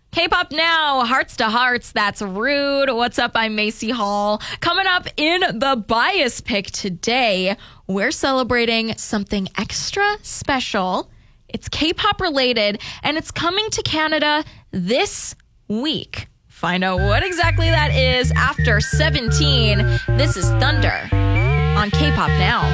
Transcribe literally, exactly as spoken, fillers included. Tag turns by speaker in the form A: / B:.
A: K-Pop Now, Hearts to Hearts, that's Rude. What's up? I'm Macy Hall. Coming up in the Bias Pick today, we're celebrating something extra special. It's K-pop related, and it's coming to Canada this week. Find out what exactly that is after seventeen. This is Thunder on K-Pop Now.